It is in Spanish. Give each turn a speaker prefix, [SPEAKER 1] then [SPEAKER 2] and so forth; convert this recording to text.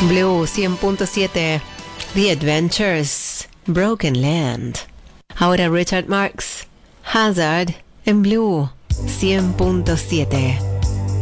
[SPEAKER 1] Blue 100.7, The Adventures, Broken Land. Ahora Richard Marx, Hazard, en Blue 100.7.